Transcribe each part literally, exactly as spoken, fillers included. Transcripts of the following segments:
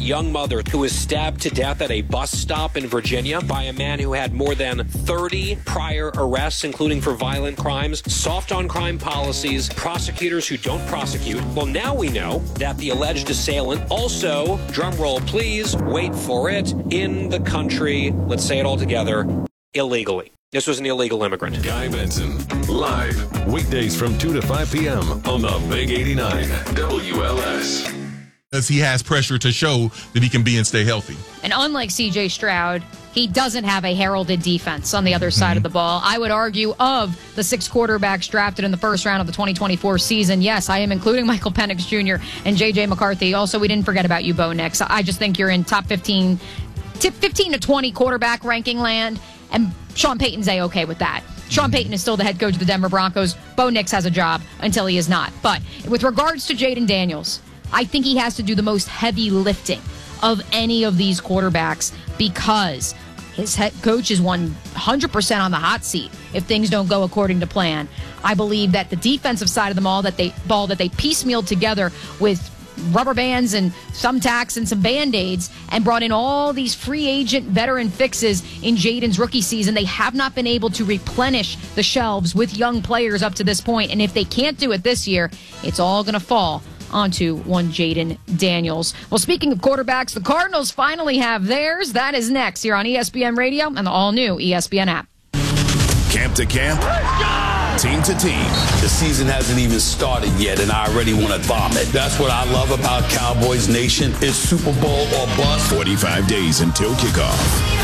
young mother who was stabbed to death at a bus stop in Virginia by a man who had more than thirty prior arrests, including for violent crimes, soft on crime policies, prosecutors who don't prosecute. Well, now we know that the alleged assailant also, drumroll please, wait for it, in the country, let's say it all together, illegally. This was an illegal immigrant. Guy Benson, live, weekdays from two to five p.m. on the Big eighty-nine W L S. As he has pressure to show that he can be and stay healthy. And unlike C J Stroud, he doesn't have a heralded defense on the other side mm-hmm. of the ball. I would argue of the six quarterbacks drafted in the first round of the twenty twenty-four season, yes, I am including Michael Penix Junior and J J McCarthy. Also, we didn't forget about you, Bo Nix. I just think you're in top fifteen, tip fifteen to twenty quarterback ranking land, and Sean Payton's A-okay with that. Sean Payton is still the head coach of the Denver Broncos. Bo Nix has a job until he is not. But with regards to Jayden Daniels, I think he has to do the most heavy lifting of any of these quarterbacks because his head coach is one hundred percent on the hot seat if things don't go according to plan. I believe that the defensive side of the ball that they ball that they piecemealed together with rubber bands and thumbtacks and some Band-Aids and brought in all these free agent veteran fixes in Jayden's rookie season. They have not been able to replenish the shelves with young players up to this point. And if they can't do it this year, it's all going to fall onto one Jayden Daniels. Well, speaking of quarterbacks, the Cardinals finally have theirs. That is next here on E S P N Radio and the all-new E S P N app. Camp to camp, team to team. The season hasn't even started yet, and I already want to vomit. That's what I love about Cowboys Nation. It's Super Bowl or bust. forty-five days until kickoff.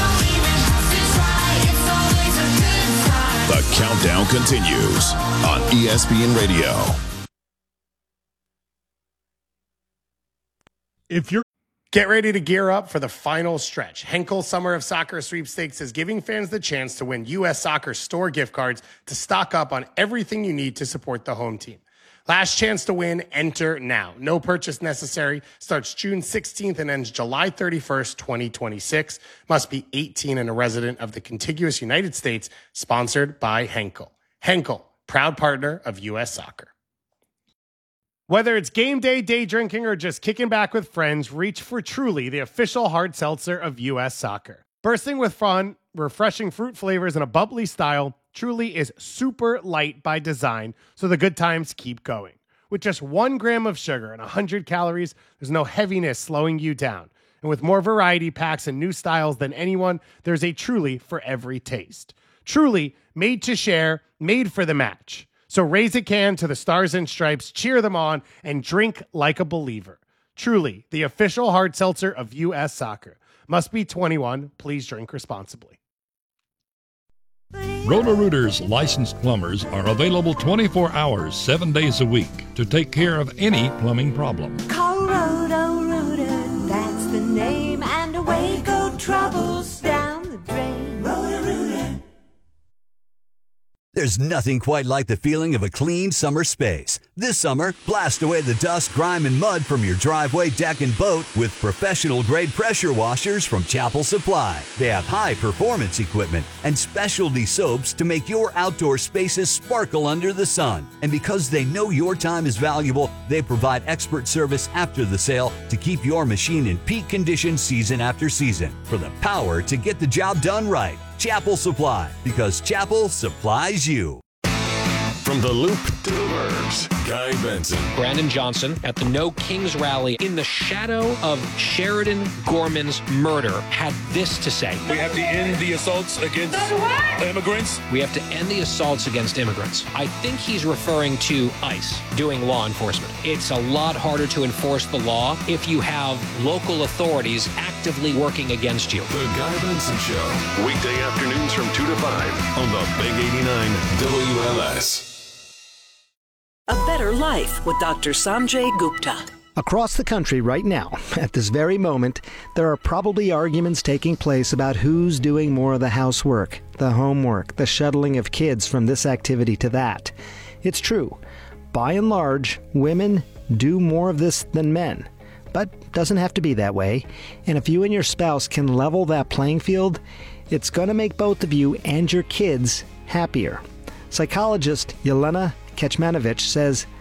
The countdown continues on E S P N Radio. If you're Get ready to gear up for the final stretch. Henkel Summer of Soccer Sweepstakes is giving fans the chance to win U S Soccer store gift cards to stock up on everything you need to support the home team. Last chance to win, enter now. No purchase necessary. Starts June sixteenth and ends July thirty-first, twenty twenty-six. Must be eighteen and a resident of the contiguous United States. Sponsored by Henkel. Henkel, proud partner of U S Soccer. Whether it's game day, day drinking, or just kicking back with friends, reach for Truly, the official hard seltzer of U S Soccer. Bursting with fun, refreshing fruit flavors, and a bubbly style, Truly is super light by design, so the good times keep going. With just one gram of sugar and one hundred calories, there's no heaviness slowing you down. And with more variety packs and new styles than anyone, there's a Truly for every taste. Truly, made to share, made for the match. So raise a can to the Stars and Stripes, cheer them on, and drink like a believer. Truly, the official hard seltzer of U S Soccer. Must be twenty-one. Please drink responsibly. Roto-Rooters licensed plumbers are available twenty-four hours, seven days a week to take care of any plumbing problem. Call Roto-Rooter, that's the name, and away go troubles down the drain. Roto-Rooter. There's nothing quite like the feeling of a clean summer space. This summer, blast away the dust, grime, and mud from your driveway, deck, and boat with professional-grade pressure washers from Chapel Supply. They have high-performance equipment and specialty soaps to make your outdoor spaces sparkle under the sun. And because they know your time is valuable, they provide expert service after the sale to keep your machine in peak condition season after season. For the power to get the job done right. Chapel Supply, because Chapel supplies you. From the Loop to the Burbs, Guy Benson. Brandon Johnson at the No Kings rally in the shadow of Sheridan Gorman's murder had this to say. We have to end the assaults against immigrants. We have to end the assaults against immigrants. I think he's referring to ICE doing law enforcement. It's a lot harder to enforce the law if you have local authorities actively working against you. The Guy Benson Show. Weekday afternoons from two to five on the Big eighty-nine W L S. A Better Life with Doctor Sanjay Gupta. Across the country right now, at this very moment, there are probably arguments taking place about who's doing more of the housework, the homework, the shuttling of kids from this activity to that. It's true. By and large, women do more of this than men. But doesn't have to be that way. And if you and your spouse can level that playing field, it's going to make both of you and your kids happier. Psychologist Yelena Kecmanovic says